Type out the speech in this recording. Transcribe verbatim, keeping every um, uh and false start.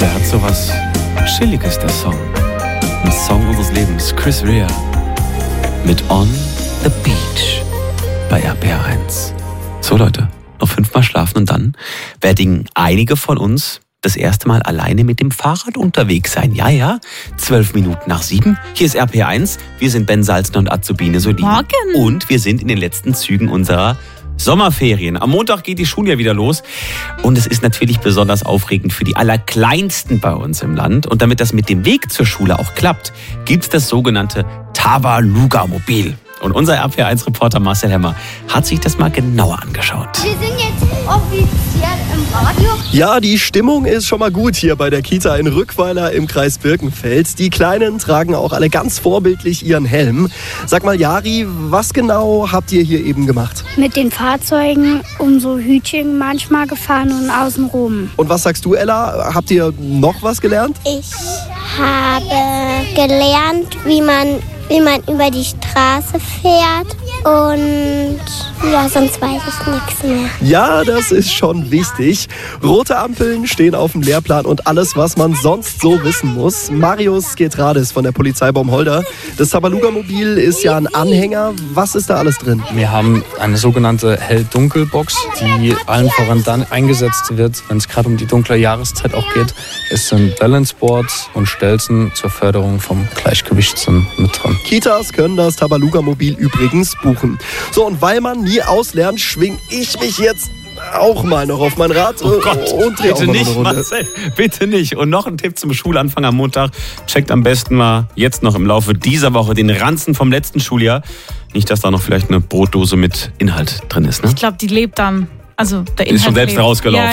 Der hat sowas Chilliges, der Song. Ein Song unseres Lebens. Chris Rea mit On the Beach bei R P R eins. So Leute, noch fünfmal schlafen und dann werden einige von uns das erste Mal alleine mit dem Fahrrad unterwegs sein. Ja, ja, zwölf Minuten nach sieben. Hier ist R P R eins. Wir sind Ben Salzner und Azubine Solin. Morgen. Und wir sind in den letzten Zügen unserer Sommerferien. Am Montag geht die Schule ja wieder los. Und es ist natürlich besonders aufregend für die Allerkleinsten bei uns im Land. Und damit das mit dem Weg zur Schule auch klappt, gibt es das sogenannte Tabaluga-Mobil. Und unser R P R eins-Reporter Marcel Hemmer hat sich das mal genauer angeschaut. Wir sind jetzt offiziell im Radio. Ja, die Stimmung ist schon mal gut hier bei der Kita in Rückweiler im Kreis Birkenfeld. Die Kleinen tragen auch alle ganz vorbildlich ihren Helm. Sag mal, Jari, was genau habt ihr hier eben gemacht? Mit den Fahrzeugen um so Hütchen manchmal gefahren und außenrum. Und was sagst du, Ella? Habt ihr noch was gelernt? Ich habe gelernt, wie man, wie man über die Straße fährt. Und ja, sonst weiß ich nichts mehr. Ja, das ist schon wichtig. Rote Ampeln stehen auf dem Lehrplan und alles, was man sonst so wissen muss. Marius Getrades von der Polizei Baumholder. Das Tabaluga-Mobil ist ja ein Anhänger. Was ist da alles drin? Wir haben eine sogenannte Hell-Dunkel-Box, die allen voran dann eingesetzt wird, wenn es gerade um die dunkle Jahreszeit auch geht. Es sind Balanceboards und Stelzen zur Förderung vom Gleichgewichtssinn mit drin. Kitas können das Tabaluga-Mobil übrigens buchen. So, und weil man nie auslernt, schwing ich mich jetzt auch mal noch auf mein Rad Oh Gott, und dreh auch bitte mal nicht, eine Runde. Marcel, bitte nicht. Und noch ein Tipp zum Schulanfang am Montag. Checkt am besten mal jetzt noch im Laufe dieser Woche den Ranzen vom letzten Schuljahr. Nicht, dass da noch vielleicht eine Brotdose mit Inhalt drin ist. Ne? Ich glaube, die lebt dann. Also der Inhalt Ist schon selbst lebt. rausgelaufen. Ja,